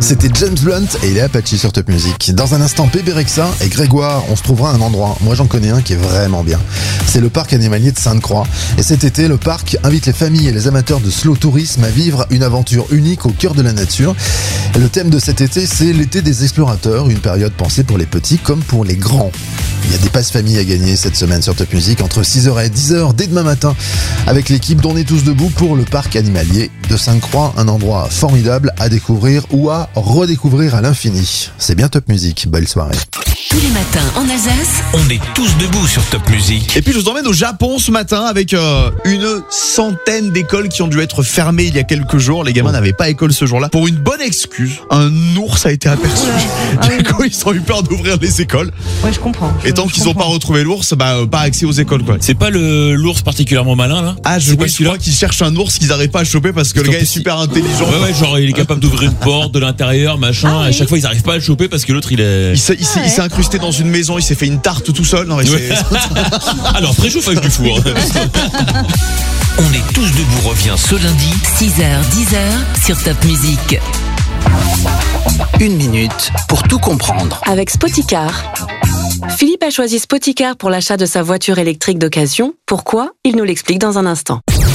C'était James Blunt et les Apaches sur Top Music. Dans un instant, Bébé Rexha et Grégoire, on se trouvera un endroit. Moi, j'en connais un qui est vraiment bien. C'est le parc animalier de Sainte-Croix. Et cet été, le parc invite les familles et les amateurs de slow tourisme à vivre une aventure unique au cœur de la nature. Et le thème de cet été, c'est l'été des explorateurs, une période pensée pour les petits comme pour les grands. Il y a des passes famille à gagner cette semaine sur Top Music entre 6h et 10h dès demain matin avec l'équipe d'On est tous debout pour le parc animalier de Sainte-Croix, un endroit formidable à découvrir ou à redécouvrir à l'infini. C'est bien Top Music, belle soirée. Tous les matins en Alsace, On est tous debout sur Top Music. Et puis je vous emmène au Japon ce matin avec une centaine d'écoles qui ont dû être fermées il y a quelques jours. Les gamins n'avaient pas école ce jour-là. Pour une bonne excuse, un ours a été aperçu. Du coup, ils ont eu peur d'ouvrir les écoles. Ouais, je comprends. Et tant qu'ils n'ont pas retrouvé l'ours, pas accès aux écoles, quoi. C'est pas l'ours particulièrement malin là? Ah, je crois qu'ils cherchent un ours qu'ils n'arrivent pas à choper parce que le gars est super intelligent. Ouais, genre il est capable d'ouvrir une porte de l'intérieur, machin. À chaque fois ils arrivent pas à le choper parce que l'autre il est. Il s'est incrusté dans une maison, il s'est fait une tarte tout seul. Non, mais Alors préchauffage du four. On est tous debout revient ce lundi. 6h-10h sur Top Music. 1 minute pour tout comprendre. Avec Spoticar. Philippe a choisi Spoticar pour l'achat de sa voiture électrique d'occasion. Pourquoi? Il nous l'explique dans un instant.